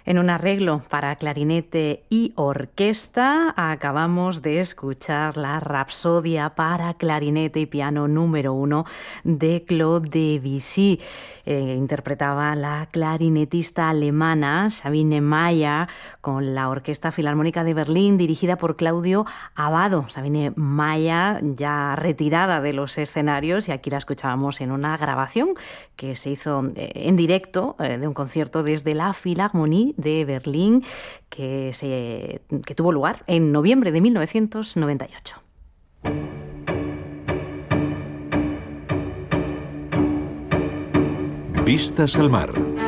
En un arreglo para clarinete y orquesta acabamos de escuchar la Rapsodia para clarinete y piano número 1 de Claude Debussy. Interpretaba la clarinetista alemana Sabine Mayer con la Orquesta Filarmónica de Berlín dirigida por Claudio Abbado. Sabine Mayer ya retirada de los escenarios, y aquí la escuchábamos en una grabación que se hizo en directo de un concierto desde la Philharmonie de Berlín que tuvo lugar en noviembre de 1998. Vistas al mar.